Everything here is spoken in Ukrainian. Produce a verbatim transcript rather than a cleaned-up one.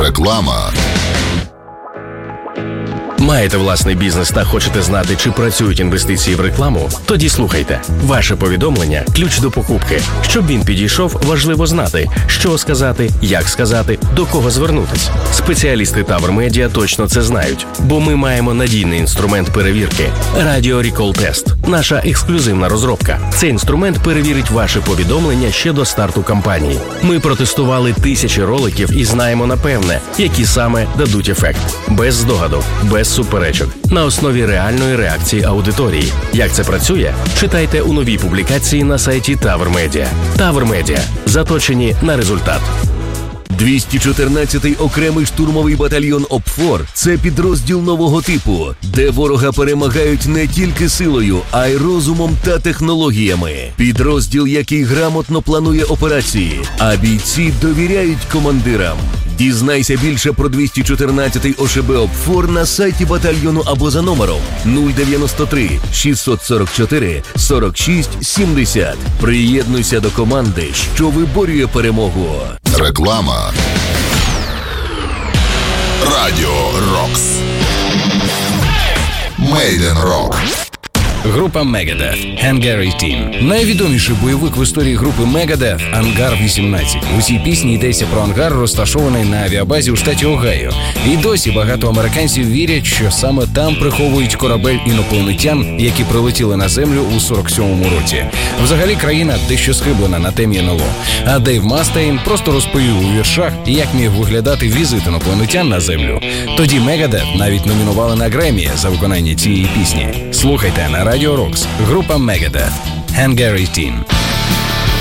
Реклама. Маєте власний бізнес та хочете знати, чи працюють інвестиції в рекламу? Тоді слухайте. Ваше повідомлення – ключ до покупки. Щоб він підійшов, важливо знати, що сказати, як сказати, до кого звернутись. Спеціалісти Тавр Медіа точно це знають, бо ми маємо надійний інструмент перевірки – Radio Recall Test. Наша ексклюзивна розробка. Цей інструмент перевірить ваше повідомлення ще до старту кампанії. Ми протестували тисячі роликів і знаємо напевне, які саме дадуть ефект. Без здогадок, без суперечок, на основі реальної реакції аудиторії. Як це працює? Читайте у новій публікації на сайті Тавр Медіа. Тавр Медіа. Заточені на результат. двісті чотирнадцятий окремий штурмовий батальйон ОПФОР – це підрозділ нового типу, де ворога перемагають не тільки силою, а й розумом та технологіями. Підрозділ, який грамотно планує операції, а бійці довіряють командирам. Дізнайся більше про двісті чотирнадцятий ОШБ ОПФОР на сайті батальйону або за номером нуль дев'яносто три шістсот сорок чотири сорок шість сімдесят. Приєднуйся до команди, що виборює перемогу. Реклама. Радіо Рокс. Made in Rock. Група Megadeth, Hangar вісімнадцять. Найвідоміший бойовик в історії групи Megadeth – Ангар вісімнадцять. У цій пісні йдеться про ангар, розташований на авіабазі у штаті Огайо. І досі багато американців вірять, що саме там приховують корабель інопланетян, які прилетіли на землю у сорок сьомому році. Взагалі країна дещо схиблена на темі ен ел о. А Дейв Мастейн просто розповів у віршах, як міг виглядати візит інопланетян на землю. Тоді Megadeth навіть номінували на Греммі за виконання цієї пісні. Слухайте на Радіо Рокс. Група Megadeth. Hangar вісімнадцять.